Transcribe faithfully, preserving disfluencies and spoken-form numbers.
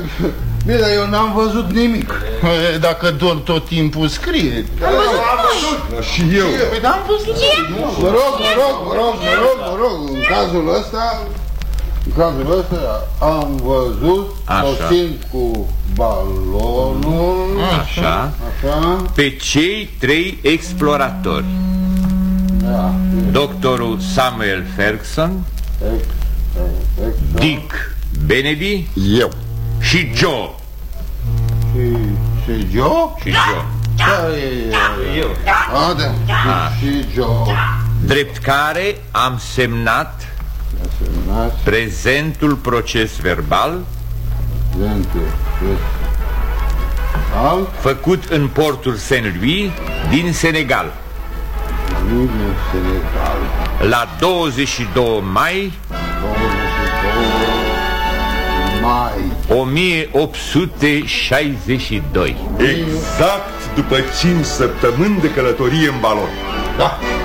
Bine, dar eu n-am văzut nimic. Dacă doar tot timpul scrie. Am văzut. Și eu. Păi n-am văzut. Vă rog, vă rog, vă rog, vă rog, vă rog. În cazul ăsta, în cazul ăsta am văzut, o simt cu balonul. Așa. Așa. Pe cei trei exploratori. Da. Doctorul Samuel Ferguson, Dick Benedy, eu și Joe. Și, și Joe? Și Joe. Da, e, eu. A, da. A. Și Joe. Drept care am semnat, semnat prezentul proces verbal prezentul verbal făcut în portul Saint-Louis din Senegal din Senegal la douăzeci și doi mai mai o mie opt sute șaizeci și doi. Exact după cinci săptămâni de călătorie în balon. Da.